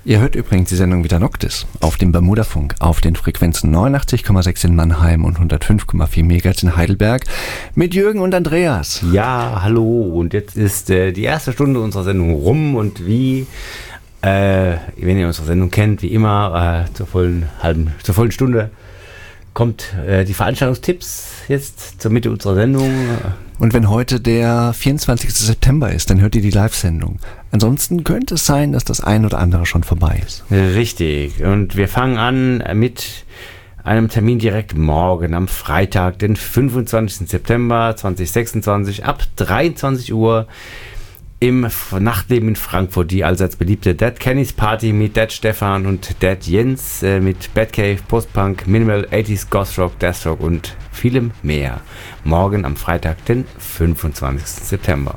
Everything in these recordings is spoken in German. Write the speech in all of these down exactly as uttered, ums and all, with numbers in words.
Ihr hört übrigens die Sendung Vita Noctis auf dem Bermudafunk auf den Frequenzen neunundachtzig Komma sechs in Mannheim und hundertfünf Komma vier Megahertz in Heidelberg mit Jürgen und Andreas. Ja, hallo, und jetzt ist äh, die erste Stunde unserer Sendung rum und wie, äh, wenn ihr unsere Sendung kennt, wie immer, äh, zur vollen halben, zur vollen Stunde kommt äh, die Veranstaltungstipps jetzt zur Mitte unserer Sendung. Und wenn heute der vierundzwanzigster September ist, dann hört ihr die Live-Sendung. Ansonsten könnte es sein, dass das ein oder andere schon vorbei ist. Richtig. Und wir fangen an mit einem Termin direkt morgen am Freitag, den fünfundzwanzigsten September zweitausendsechsundzwanzig ab dreiundzwanzig Uhr im Nachtleben in Frankfurt, die allseits beliebte Dead Kennys Party mit Dead Stefan und Dead Jens äh, mit Batcave, Postpunk, Minimal, achtziger Goth Rock, Death Rock und vielem mehr. Morgen am Freitag, den fünfundzwanzigsten September.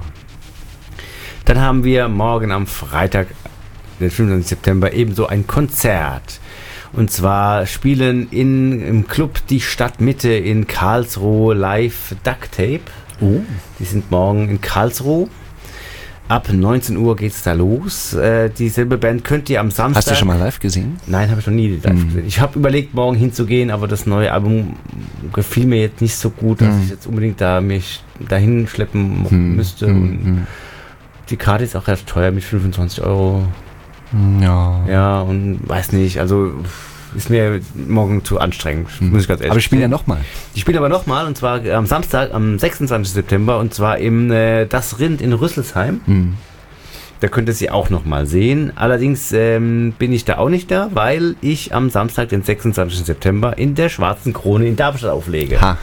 Dann haben wir morgen am Freitag, den fünfundzwanzigsten September, ebenso ein Konzert. Und zwar spielen in, im Club Die Stadtmitte in Karlsruhe live Duct Tape. Oh. Die sind morgen in Karlsruhe. Ab neunzehn Uhr geht's da los. Äh, dieselbe Band könnt ihr am Samstag... Hast du schon mal live gesehen? Nein, habe ich noch nie live Mhm. gesehen. Ich habe überlegt, morgen hinzugehen, aber das neue Album gefiel mir jetzt nicht so gut, dass Mhm. ich jetzt unbedingt da mich dahin schleppen Mhm. müsste. Mhm. Und die Karte ist auch recht teuer mit fünfundzwanzig Euro. Ja. Ja, und weiß nicht, also ist mir morgen zu anstrengend, Mhm. muss ich ganz ehrlich Aber ich spiele ja sagen. nochmal. Die spielen aber nochmal, und zwar am Samstag, am sechsundzwanzigsten September, und zwar im äh, Das Rind in Rüsselsheim. Mhm. Da könnt ihr sie auch nochmal sehen. Allerdings ähm, bin ich da auch nicht da, weil ich am Samstag, den sechsundzwanzigsten September, in der Schwarzen Krone in Darmstadt auflege. Ha.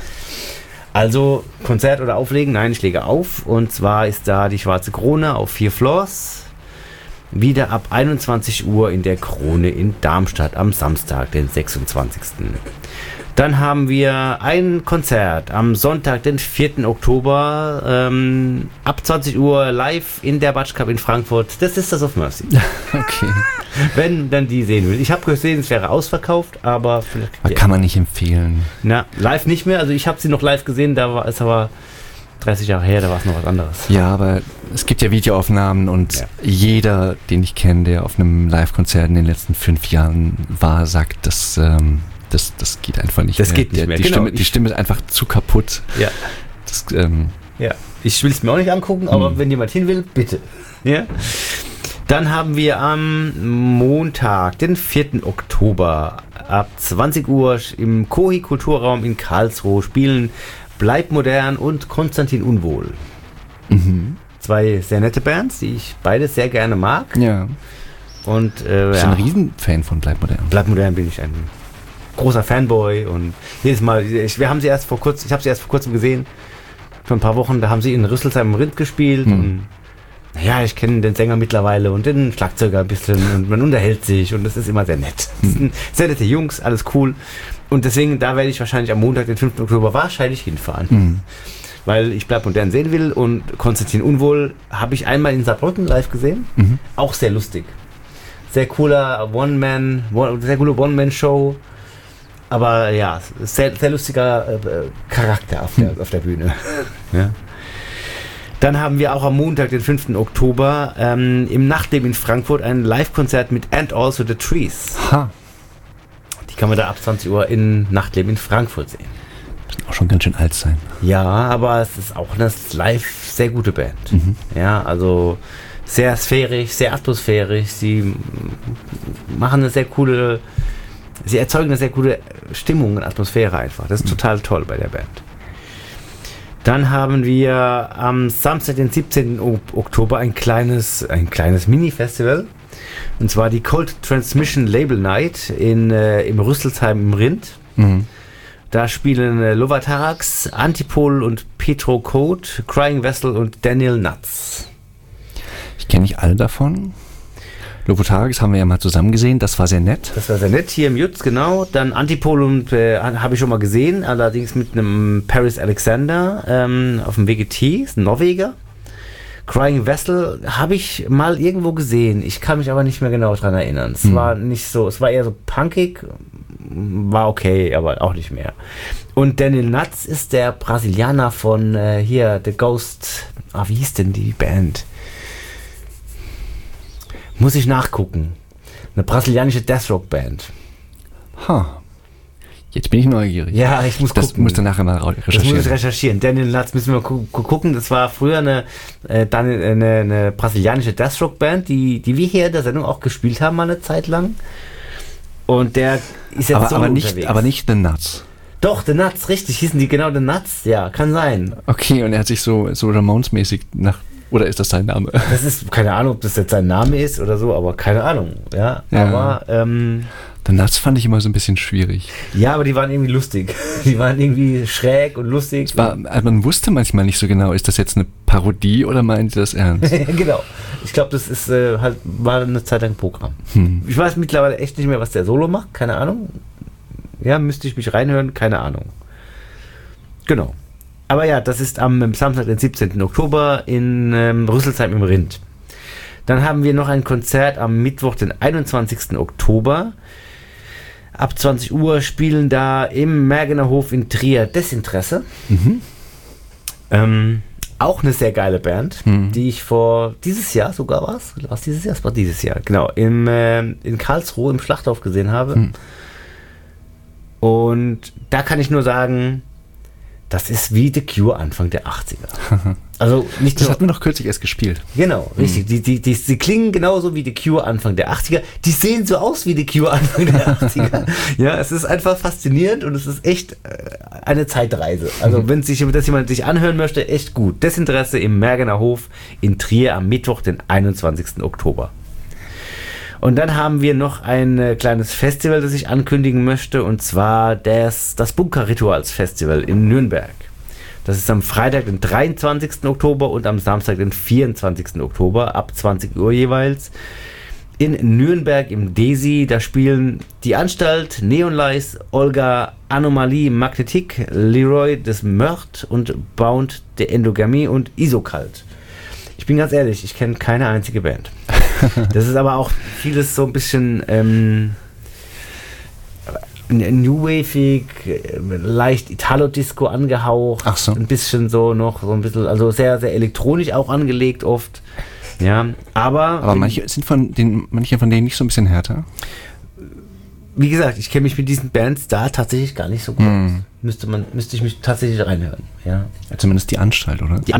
Also Konzert oder Auflegen? Nein, ich lege auf. Und zwar ist da die Schwarze Krone auf vier Floors. Wieder ab einundzwanzig Uhr in der Krone in Darmstadt am Samstag, den sechsundzwanzigsten Dann haben wir ein Konzert am Sonntag, den vierten Oktober, ähm, ab zwanzig Uhr live in der Batsch Cup in Frankfurt. Das ist das of Mercy. Okay. Wenn dann die sehen will. Ich habe gesehen, es wäre ausverkauft, aber vielleicht Aber kann man nicht empfehlen. Na, live nicht mehr. Also ich habe sie noch live gesehen, da war es aber dreißig Jahre her, da war es noch was anderes. Ja, aber es gibt ja Videoaufnahmen und Ja. jeder, den ich kenne, der auf einem Live-Konzert in den letzten fünf Jahren war, sagt, dass ähm, das, das geht einfach nicht Das mehr. geht nicht Der, mehr, Die, genau. Stimme, die Stimme ist einfach zu kaputt. Ja. Das, ähm, Ja, ich will es mir auch nicht angucken, aber Hm. wenn jemand hin will, bitte. Ja. Dann haben wir am Montag, den vierten Oktober, ab zwanzig Uhr im Kohi Kulturraum in Karlsruhe spielen Bleib Modern und Konstantin Unwohl. mhm. Zwei sehr nette Bands, die ich beide sehr gerne mag. Ja. Und äh, Ich bin ja, ein Riesenfan von Bleib Modern. Bleib Modern bin ich ein großer Fanboy und jedes Mal, ich, wir haben sie erst vor kurzem, ich habe sie erst vor kurzem gesehen, vor ein paar Wochen, da haben sie in Rüsselsheim im Rind gespielt Hm. und naja, ich kenne den Sänger mittlerweile und den Schlagzeuger ein bisschen und man unterhält sich und das ist immer sehr nett. Das sind sehr nette Jungs, alles cool. Und deswegen, da werde ich wahrscheinlich am Montag, den fünften Oktober, wahrscheinlich hinfahren. Mhm. Weil ich Bleib Modern sehen will und Konstantin Unwohl habe ich einmal in Saarbrücken live gesehen. Mhm. Auch sehr lustig. Sehr cooler One-Man, one, sehr coole One-Man-Show. Aber ja, sehr, sehr lustiger äh, Charakter auf der, auf der Bühne. Ja. Dann haben wir auch am Montag, den fünften Oktober, ähm, im Nachtleben in Frankfurt ein Live-Konzert mit And Also the Trees. Ha. Die kann man da ab zwanzig Uhr in Nachtleben in Frankfurt sehen. Müssen auch schon ganz schön alt sein. Ja, aber es ist auch eine live sehr gute Band. Mhm. Ja, also sehr sphärisch, sehr atmosphärisch. Sie m- machen eine sehr coole, sie erzeugen eine sehr coole Stimmung und Atmosphäre einfach. Das ist total toll bei der Band. Dann haben wir am Samstag, den siebzehnten O- Oktober, ein kleines, ein kleines Mini-Festival. Und zwar die Cold Transmission Label Night in, äh, im Rüsselsheim im Rind. Mhm. Da spielen äh, Lovatarax, Antipol und Petro Code, Crying Vessel und Daniel Nuts. Ich kenne nicht alle davon. Lopotarax haben wir ja mal zusammen gesehen, das war sehr nett. Das war sehr nett hier im Jutz, genau. Dann Antipol und äh, habe ich schon mal gesehen, allerdings mit einem Paris Alexander ähm, auf dem W G T, ist ein Norweger. Crying Vessel habe ich mal irgendwo gesehen. Ich kann mich aber nicht mehr genau dran erinnern. Es Hm. war nicht so, es war eher so punkig, war okay, aber auch nicht mehr. Und Daniel Nuts ist der Brasilianer von äh, hier, The Ghost. Ah, wie hieß denn die Band? Muss ich nachgucken. Eine brasilianische Deathrock-Band. Ha. Jetzt bin ich neugierig. Ja, ich muss das gucken. musst du nachher mal recherchieren. Das muss ich recherchieren. Daniel Nuts müssen wir gu- gucken. Das war früher eine, äh, dann eine, eine brasilianische Deathrock-Band, die, die wir hier in der Sendung auch gespielt haben, mal eine Zeit lang. Und der ist jetzt aber, so aber nicht, unterwegs. aber nicht The Nuts. Doch, The Nuts, richtig. Hießen die genau The Nuts? Ja, kann sein. Okay, und er hat sich so, so Ramones-mäßig nach... Oder ist das sein Name? Das ist, keine Ahnung, ob das jetzt sein Name ist oder so, aber keine Ahnung. Ja, Ja. aber... Ähm, The Nuts fand ich immer so ein bisschen schwierig. ja, aber die waren irgendwie lustig. Die waren irgendwie schräg und lustig. Es war, also man wusste manchmal nicht so genau, ist das jetzt eine Parodie oder meinen sie das ernst? Genau. Ich glaube, das ist äh, halt war eine Zeit lang Programm. Hm. Ich weiß mittlerweile echt nicht mehr, was der Solo macht. Keine Ahnung. Ja, müsste ich mich reinhören. Keine Ahnung. Genau. Aber ja, das ist am Samstag, den siebzehnten Oktober in ähm, Rüsselsheim im Rind. Dann haben wir noch ein Konzert am Mittwoch, den einundzwanzigsten Oktober. Ab zwanzig Uhr spielen da im Mergener Hof in Trier Desinteresse. Mhm. Ähm, auch eine sehr geile Band, Mhm. die ich vor dieses Jahr sogar was, was dieses Jahr, es war dieses Jahr, genau, im, äh, in Karlsruhe im Schlachthof gesehen habe. Mhm. Und da kann ich nur sagen, das ist wie The Cure Anfang der achtziger. Also nicht Das nur, hatten wir doch kürzlich erst gespielt. genau, richtig. Die, die, die, die klingen genauso wie The Cure Anfang der achtziger. Die sehen so aus wie The Cure Anfang der achtziger. Ja, es ist einfach faszinierend und es ist echt äh, eine Zeitreise. Also wenn sich das jemand sich anhören möchte, echt gut. Desinteresse im Mergener Hof in Trier am Mittwoch, den einundzwanzigsten Oktober. Und dann haben wir noch ein äh, kleines Festival, das ich ankündigen möchte, und zwar das, das Bunker-Rituals-Festival in Nürnberg. Das ist am Freitag, den dreiundzwanzigsten Oktober und am Samstag, den vierundzwanzigsten Oktober, ab zwanzig Uhr jeweils. In Nürnberg im Desi, da spielen die Anstalt, Neon Lies, Olga, Anomalie, Magnetik, Leroy des Meurthe und Bound der Endogamie und Isokalt. Ich bin ganz ehrlich, ich kenne keine einzige Band. Das ist aber auch vieles so ein bisschen ähm, New Waveig, leicht Italo-Disco angehaucht. Ach so. Ein bisschen so noch, so ein bisschen, also sehr, sehr elektronisch auch angelegt oft. Ja, aber... Aber manche sind von den, manche von denen nicht so ein bisschen härter. Wie gesagt, ich kenne mich mit diesen Bands da tatsächlich gar nicht so gut aus. Mm. Müsste man, müsste ich mich tatsächlich reinhören. Ja. Ja, zumindest die Anstalt, oder? Die